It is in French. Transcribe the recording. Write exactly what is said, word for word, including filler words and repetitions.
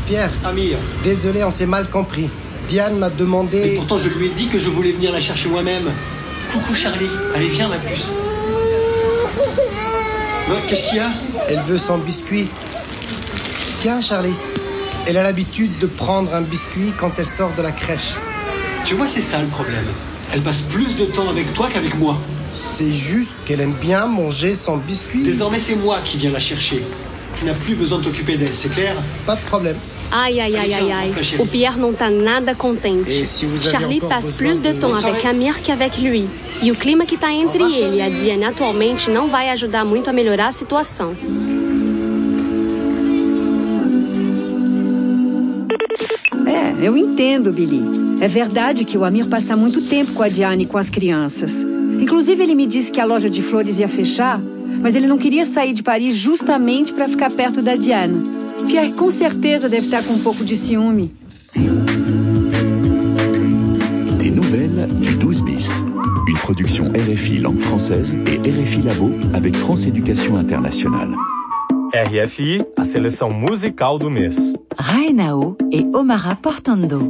Pierre. Amir. Désolé, on s'est mal compris. Diane m'a demandé... Mais pourtant, je lui ai dit que je voulais venir la chercher moi-même. Coucou, Charlie. Allez, viens, ma puce. Ouais, qu'est-ce qu'il y a? Elle veut son biscuit. Tiens, Charlie. Elle a l'habitude de prendre un biscuit quand elle sort de la crèche. Tu vois, c'est ça le problème. Elle passe plus de temps avec toi qu'avec moi. C'est juste qu'elle aime bien manger son biscuit. Désormais, c'est moi qui viens la chercher. Tu n'as plus besoin de t'occuper d'elle, c'est clair? Pas de problème. Ai, ai, ai, ai, ai. O Pierre não tá nada contente. Si Charlie passe plus de temps avec Amir qu'avec lui. E o clima que tá entre ele e a Diane atualmente não vai ajudar muito a melhorar a situação. É, eu entendo, Billy. É verdade que o Amir passa muito tempo com a Diane e com as crianças. Inclusive, ele me disse que a loja de flores ia fechar, mas ele não queria sair de Paris justamente para ficar perto da Diane. Pierre com certeza deve estar com um pouco de ciúme. Des nouvelles du douze bis. Une production R F I langue française et R F I Labo avec France Éducation Internationale. R F I, a seleção musical do mês. Rainao e Omara Portando.